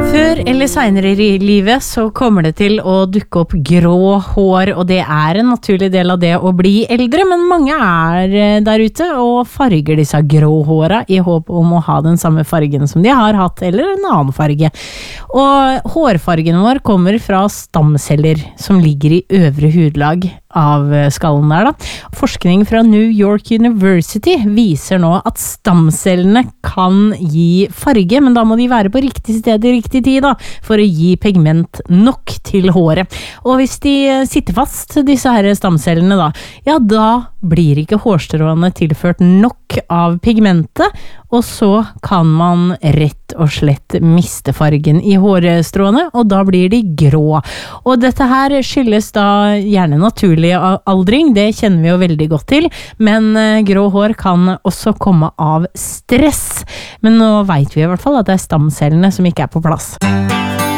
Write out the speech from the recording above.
Før eller senere i livet så kommer det til å dukke opp grå hår, og det en naturlig del av det å bli eldre, men mange der ute og farger disse grå håra i håp om å ha den samme fargen som de har hatt, eller en annen farge. Og hårfargen vår kommer fra stamceller som ligger i øvre hudlag av skallen der da. Forskning fra New York University viser nå at stamcellene kan gi farge, men da må de være på riktig sted i riktig tid da, for å gi pigment nok til håret. Og hvis de sitter fast, disse her stamcellene da, ja da blir ikke hårstråene tilført nok av pigmentet, og så kan man rett og slett miste fargen i hårstråene, og da blir de grå. Og dette her skyldes da gjerne naturlig aldring, det kjenner vi jo veldig godt til, men grå hår kan også komme av stress. Men nå vet vi i hvert fall at det stamcellene som ikke på plass.